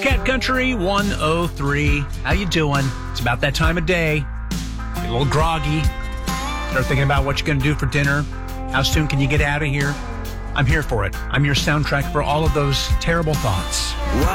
Cat Country 103. How you doing? It's about that time of day. Get a little groggy. Start thinking about what you're going to do for dinner. How soon can you get out of here? I'm here for it. I'm your soundtrack for all of those terrible thoughts.